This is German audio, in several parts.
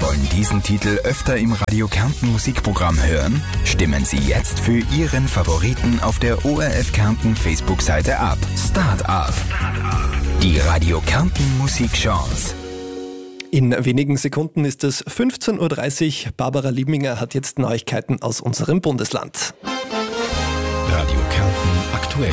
Wollen diesen Titel öfter im Radio Kärnten Musikprogramm hören? Stimmen Sie jetzt für Ihren Favoriten auf der ORF Kärnten Facebook-Seite ab. Start up. Die Radio Kärnten Musikchance. In wenigen Sekunden ist es 15.30 Uhr. Barbara Liebinger hat jetzt Neuigkeiten aus unserem Bundesland. Radio Kärnten aktuell.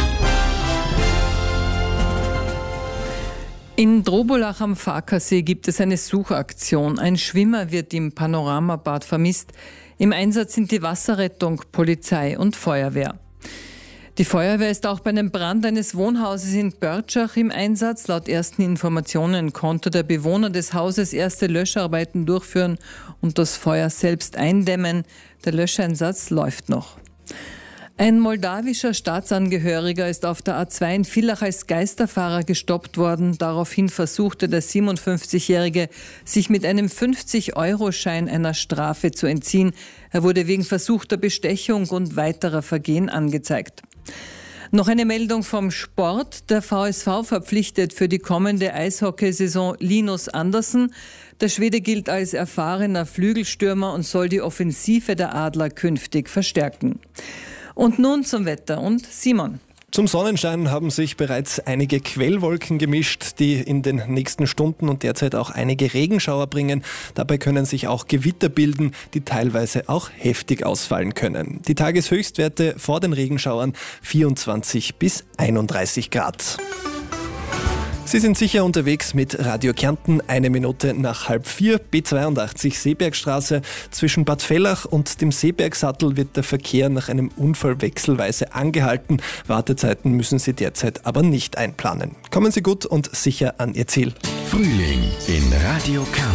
In Drobolach am Farkasee gibt es eine Suchaktion. Ein Schwimmer wird im Panoramabad vermisst. Im Einsatz sind die Wasserrettung, Polizei und Feuerwehr. Die Feuerwehr ist auch bei einem Brand eines Wohnhauses in Börtschach im Einsatz. Laut ersten Informationen konnte der Bewohner des Hauses erste Löscharbeiten durchführen und das Feuer selbst eindämmen. Der Löscheinsatz läuft noch. Ein moldawischer Staatsangehöriger ist auf der A2 in Villach als Geisterfahrer gestoppt worden. Daraufhin versuchte der 57-Jährige, sich mit einem 50-Euro-Schein einer Strafe zu entziehen. Er wurde wegen versuchter Bestechung und weiterer Vergehen angezeigt. Noch eine Meldung vom Sport. Der VSV verpflichtet für die kommende Eishockeysaison Linus Andersen. Der Schwede gilt als erfahrener Flügelstürmer und soll die Offensive der Adler künftig verstärken. Und nun zum Wetter und Simon. Zum Sonnenschein haben sich bereits einige Quellwolken gemischt, die in den nächsten Stunden und derzeit auch einige Regenschauer bringen. Dabei können sich auch Gewitter bilden, die teilweise auch heftig ausfallen können. Die Tageshöchstwerte vor den Regenschauern 24 bis 31 Grad. Sie sind sicher unterwegs mit Radio Kärnten, 1 Minute nach 3:30, B82 Seebergstraße. Zwischen Bad Vellach und dem Seebergsattel wird der Verkehr nach einem Unfall wechselweise angehalten. Wartezeiten müssen Sie derzeit aber nicht einplanen. Kommen Sie gut und sicher an Ihr Ziel. Frühling in Radio Kärnten.